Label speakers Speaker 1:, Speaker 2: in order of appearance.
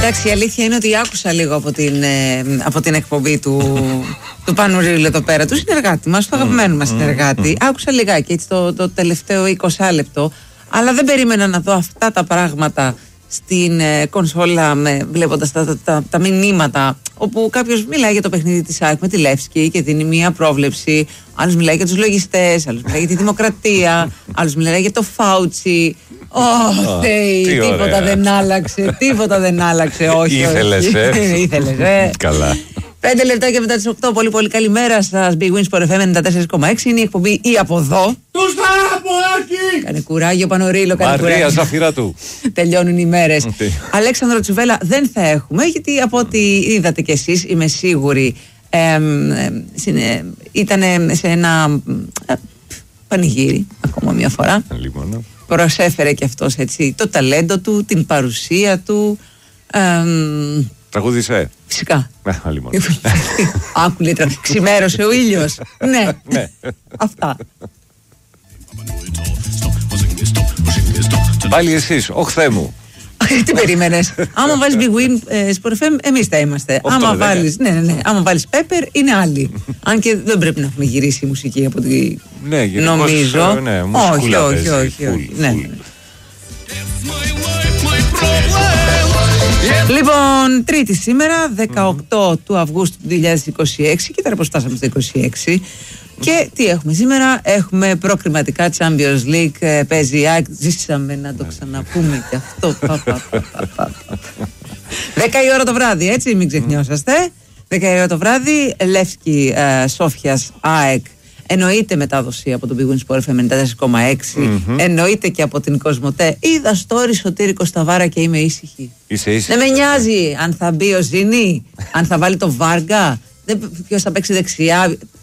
Speaker 1: Εντάξει, η αλήθεια είναι ότι άκουσα λίγο από την εκπομπή του Πανουρίου εδώ πέρα, του συνεργάτη μας, του αγαπημένου μας συνεργάτη. Άκουσα λιγάκι έτσι το τελευταίο 20 λεπτό, αλλά δεν περίμενα να δω αυτά τα πράγματα στην κονσόλα βλέποντας τα μηνύματα, όπου κάποιος μιλάει για το παιχνίδι της ΑΕΚ με τη Λεύσκη και δίνει μία πρόβλεψη, άλλος μιλάει για τους λογιστές, άλλος μιλάει για τη δημοκρατία, άλλος μιλάει για το Φάουτσι. Θεή, τίποτα δεν άλλαξε, τίποτα δεν άλλαξε, όχι.
Speaker 2: Ήθελες, Καλά.
Speaker 1: 5 λεπτάκια μετά τις 8, πολύ πολύ καλημέρα σας. Big Wins for FM 94,6 είναι η εκπομπή ή από εδώ.
Speaker 3: Τους Καραποάκη!
Speaker 1: Κάνε κουράγιο Πανορίλο, κάνε
Speaker 2: Μαρία
Speaker 1: κουράγιο.
Speaker 2: Ζαφυρά του.
Speaker 1: Τελειώνουν οι μέρες. Αλέξανδρο Τσουβέλα δεν θα έχουμε, γιατί από ό,τι είδατε κι εσείς, είμαι σίγουρη, ήταν σε ένα πανηγύρι ακόμα μια φορά.
Speaker 2: Λοιπόν.
Speaker 1: Προσέφερε κι αυτός έτσι το ταλέντο του, την παρουσία του.
Speaker 2: Τραγούδισε.
Speaker 1: Φυσικά.
Speaker 2: Λοιπόν.
Speaker 1: Άκουλε, ξημέρωσε ο ήλιος. Ναι. Αυτά.
Speaker 2: Πάλι εσείς, όχθέ μου.
Speaker 1: Τι περίμενες? Άμα βάλεις Big Win Sport FM, εμείς θα είμαστε. Άμα βάλεις, άμα βάλεις Pepper, είναι άλλοι. Αν και δεν πρέπει να έχουμε γυρίσει η μουσική από ό,τι νομίζω. Όχι. Ναι. Λοιπόν, Τρίτη σήμερα, 18 του Αυγούστου του 2026. Κοίτα πώς φτάσαμε στο 26. Και τι έχουμε σήμερα? Έχουμε προκριματικά Champions League. Παίζει η ΑΕΚ. Ζήσαμε να το ξαναπούμε και αυτό. 10 η ώρα το βράδυ, έτσι, μην ξεχνιόσαστε. 10 η ώρα το βράδυ, Λεύσκη Σόφιας ΑΕΚ. Εννοείται μετάδοση από τον Big Wins Sport FM 94,6. Εννοείται και από την Κοσμοτέ. Είδα story Σωτήρη Κωνσταβάρα και είμαι ήσυχη. Δεν με νοιάζει αν θα μπει ο Ζήνη, αν θα βάλει το Βάργα, ποιος θα παίξει δεξιά.